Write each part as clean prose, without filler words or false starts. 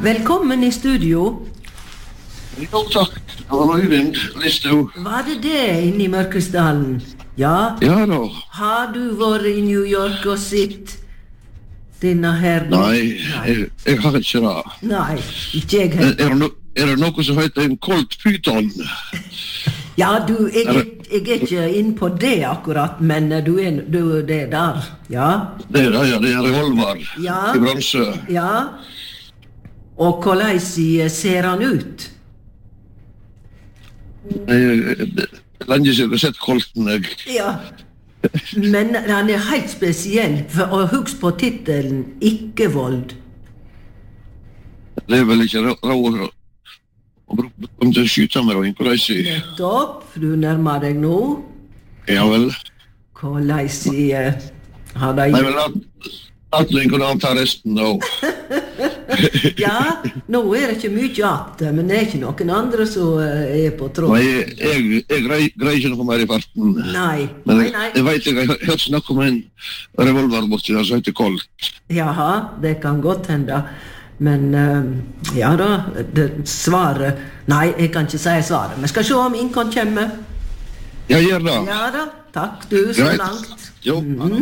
Velkommen i studio. Jo, takk. Det var Øyvind Listhaug. Var det inne i Mørkesdalen? Ja. Ja da. Har du vært i New York og sett denne her? Nei, jeg har ikke det. Nei, ikke jeg heller. Er det noe som heter en Colt Python? Ja, jeg er ikke inn på det akkurat, men du er det der, ja. Det er revolver Ja. i bronse. Ja. Og hvordan ser han ut? Lenge siden jeg har sett Colten, jeg. Ja. Men han er helt spesiell, og husk på titelen Ikke vold. Det er vel ikke råd om til å skyte med noen, hvordan jeg Nettopp, du nærmer deg nå. Ja vel. Hvordan har de... Nei, vel, at du kunne anta resten da. Ja, nå er det ikke mye at, men det er ikke noen andre som er på tråd. Nei, jeg greier ikke noe mer i farten. Nei, Men nei. jeg vet jeg har hørt snakk om en revolver borti der som heter Colt. Jaha, det kan godt hende. Men ja da, svaret... Nei, jeg kan ikke si svaret. Men skal se om Inkon kommer. Ja, gjør det. Ja da, takk du, så Greit. langt. Jo.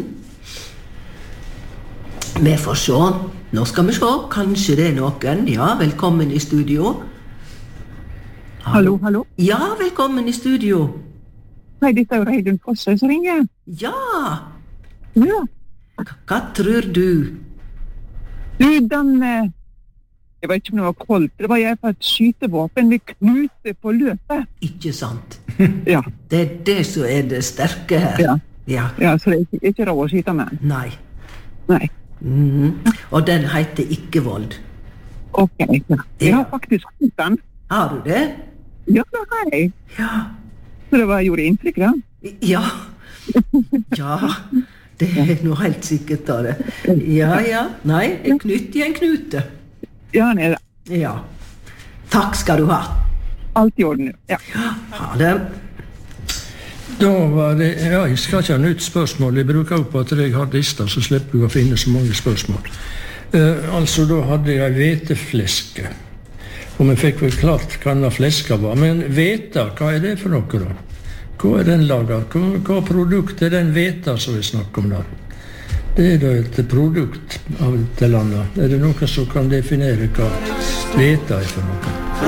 Vi får se. Nå skal vi se. Kanskje det er noen. Ja, velkommen i studio. Hallo. Ja, velkommen i studio. Hei, dette er Reidun Fosse som ringer. Ja, Ja. hva tror du? Du, jeg vet ikke om det var Colt, det var i hvert fall et skytevåpen ved knute på løpet. Ikke sant? Ja, Det er det som er det sterke her. Ja. Ja. Så det er ikke råd å skyte med den. Nei. Nei. Og den heter Ikke vold. Ok, ja. Jeg har faktisk skutt den. Har du det? Ja, det har jeg. Ja. Så det gjorde inntrykk, da. Ja. Ja. Det er noe helt sikkert av det. Ja. Nei, en knytt i en knute. Ja, det er det. Ja. Takk skal du ha. Alt i orden. Ja. Ha det. Da var det, ja, jeg skal ikke ha nytt spørsmål. Jeg bruker opp at jeg har lister, så slipper jeg å finne så mange spørsmål. Altså, da hadde jeg hvetefleske. Og vi fikk vel klart hva denne fleska var. Men hveta, hva er det for noe da? Hva er den laget? Hva produkt er den hveta som vi snakker om da? Det er da et produkt av et eller annet. Er det noen som kan definere hva hveta er for noe?